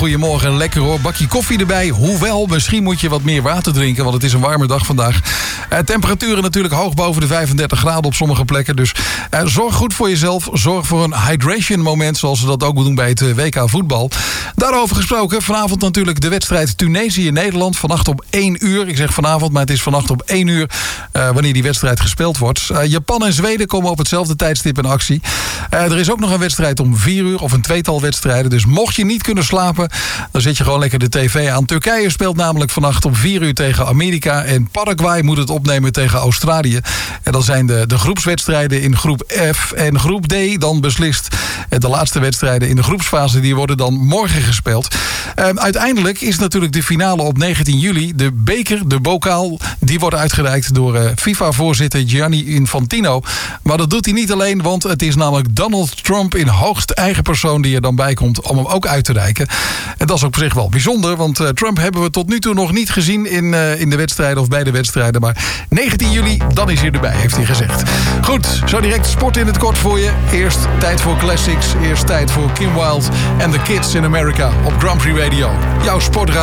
goedemorgen. Lekker hoor. Bakje koffie erbij. Hoewel, misschien moet je wat meer water drinken, want het is een warme dag vandaag. Temperaturen natuurlijk hoog boven de 35 graden op sommige plekken. Dus zorg goed voor jezelf. Zorg voor een hydration moment, zoals ze dat ook doen bij het WK voetbal. Daarover gesproken, vanavond natuurlijk de wedstrijd Tunesië-Nederland. Vannacht om 1 uur. Ik zeg vanavond, maar het is vannacht om 1 uur wanneer die wedstrijd gespeeld wordt. Japan en Zweden komen op hetzelfde tijdstip in actie. Er is ook nog een wedstrijd om 4 uur of een tweetal wedstrijden. Dus mocht je niet kunnen slapen, dan zet je gewoon lekker de tv aan. Turkije speelt namelijk vannacht om 4 uur tegen Amerika. En Paraguay moet het opnemen tegen Australië. En dan zijn de groepswedstrijden in groep F en groep D dan beslist. En de laatste wedstrijden in de groepsfase die worden dan morgen gespeeld. Uiteindelijk is natuurlijk de finale op 19 juli. De beker, de bokaal, die wordt uitgereikt door FIFA-voorzitter Gianni Infantino. Maar dat doet hij niet alleen, want het is namelijk Donald Trump in hoogst eigen persoon die er dan bij komt om hem ook uit te reiken. En dat is op zich wel bijzonder, want Trump hebben we tot nu toe nog niet gezien in de wedstrijden of bij de wedstrijden. Maar 19 juli, dan is hij erbij, heeft hij gezegd. Goed, zo direct sport in het kort voor je. Eerst tijd voor classics, eerst tijd voor Kim Wilde en The Kids in America op Grand Prix Radio. Jouw sportradio.